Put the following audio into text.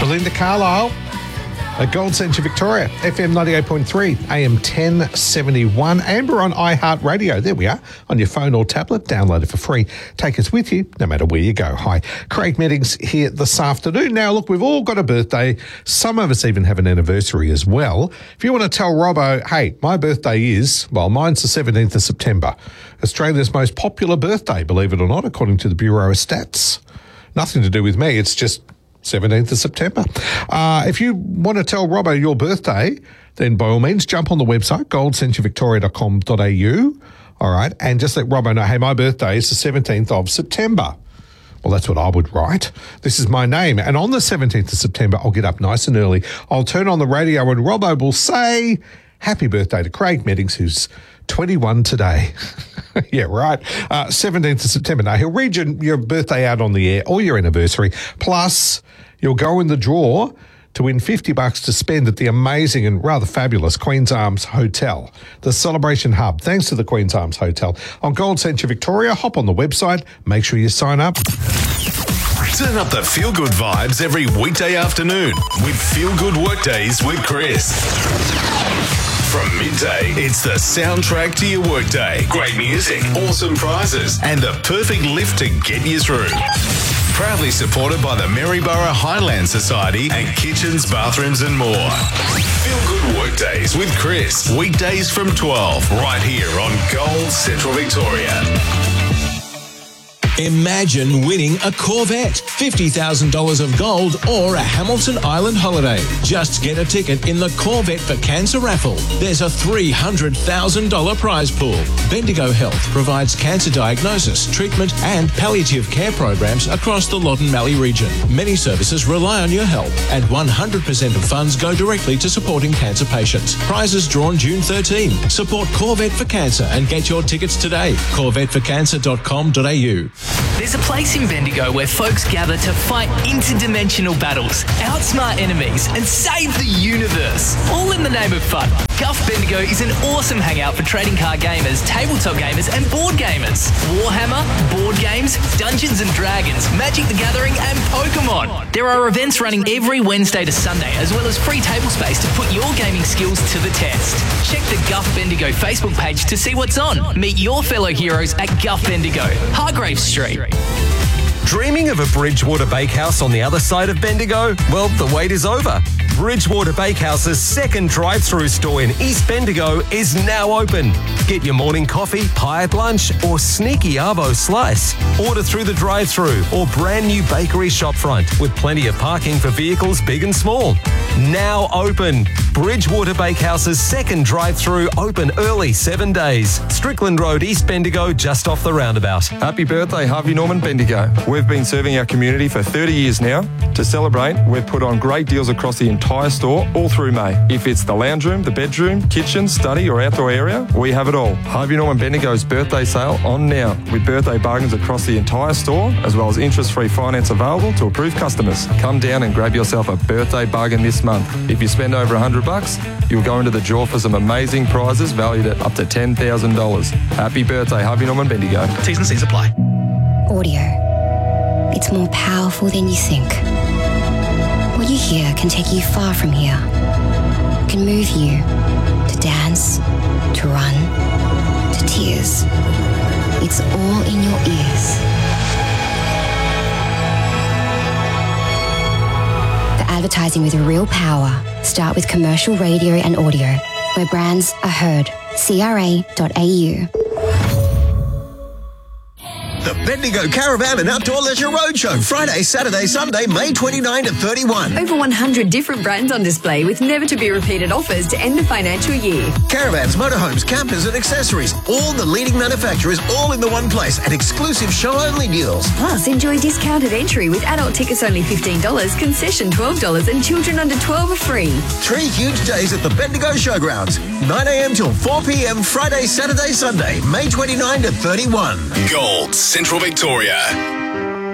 Belinda Carlisle at Gold Centre Victoria, FM 98.3, AM 1071. Amber on iHeartRadio. There we are, on your phone or tablet. Download it for free. Take us with you, no matter where you go. Hi, Craig Meddings here this afternoon. Now, look, we've all got a birthday. Some of us even have an anniversary as well. If you want to tell Robbo, hey, my birthday is, well, mine's the 17th of September. Australia's most popular birthday, believe it or not, according to the Bureau of Stats. Nothing to do with me. It's just 17th of September. If you want to tell Robbo your birthday, then by all means, jump on the website, goldcentrevictoria.com.au, all right, and just let Robbo know, hey, my birthday is the 17th of September. Well, that's what I would write. This is my name. And on the 17th of September, I'll get up nice and early. I'll turn on the radio and Robbo will say, happy birthday to Craig Meddings, who's 21 today. Yeah, right. 17th of September. Now, he'll read your birthday out on the air or your anniversary. Plus, you'll go in the draw to win $50 to spend at the amazing and rather fabulous Queen's Arms Hotel, the celebration hub. Thanks to the Queen's Arms Hotel on Gold Centre Victoria. Hop on the website. Make sure you sign up. Turn up the feel-good vibes every weekday afternoon with Feel Good Workdays with Chris. From midday, it's the soundtrack to your workday. Great music, awesome prizes, and the perfect lift to get you through. Proudly supported by the Maryborough Highland Society and Kitchens, Bathrooms and more. Feel Good Workdays with Chris. Weekdays from 12, right here on Gold Central Victoria. Imagine winning a Corvette, $50,000 of gold, or a Hamilton Island holiday. Just get a ticket in the Corvette for Cancer raffle. There's a $300,000 prize pool. Bendigo Health provides cancer diagnosis, treatment, and palliative care programs across the Loddon Mallee region. Many services rely on your help, and 100% of funds go directly to supporting cancer patients. Prizes drawn June 13. Support Corvette for Cancer and get your tickets today. CorvetteForCancer.com.au. There's a place in Bendigo where folks gather to fight interdimensional battles, outsmart enemies, and save the universe, all in the name of fun. Guff Bendigo is an awesome hangout for trading card gamers, tabletop gamers, and board gamers. Warhammer, board games, Dungeons and Dragons, Magic the Gathering, and Pokemon. There are events running every Wednesday to Sunday, as well as free table space to put your gaming skills to the test. Check the Guff Bendigo Facebook page to see what's on. Meet your fellow heroes at Guff Bendigo, Hargrave Street. Dreaming of a Bridgewater Bakehouse on the other side of Bendigo? Well, the wait is over. Bridgewater Bakehouse's second drive-through store in East Bendigo is now open. Get your morning coffee, pie at lunch, or sneaky arvo slice. Order through the drive-through or brand new bakery shopfront with plenty of parking for vehicles big and small. Now open. Bridgewater Bakehouse's second drive-through open early 7 days. Strickland Road, East Bendigo, just off the roundabout. Happy birthday, Harvey Norman Bendigo. We've been serving our community for 30 years now. To celebrate, we've put on great deals across the entire store all through May. If it's the lounge room, the bedroom, kitchen, study or outdoor area, we have it all. Harvey Norman Bendigo's birthday sale on now with birthday bargains across the entire store as well as interest-free finance available to approved customers. Come down and grab yourself a birthday bargain this month. If you spend over $100, you'll go into the draw for some amazing prizes valued at up to $10,000. Happy birthday, Harvey Norman Bendigo. T's and C's apply. Audio. It's more powerful than you think. What you hear can take you far from here. It can move you to dance, to run, to tears. It's all in your ears. The advertising with real power. Start with commercial radio and audio, where brands are heard. CRA.au. The Bendigo Caravan and Outdoor Leisure Roadshow, Friday, Saturday, Sunday, May 29 to 31. Over 100 different brands on display with never-to-be-repeated offers to end the financial year. Caravans, motorhomes, campers and accessories. All the leading manufacturers all in the one place at exclusive show-only deals. Plus, enjoy discounted entry with adult tickets only $15, concession $12 and children under 12 are free. 3 huge days at the Bendigo Showgrounds. 9 a.m. till 4 p.m. Friday, Saturday, Sunday, May 29 to 31. Gold Central Victoria.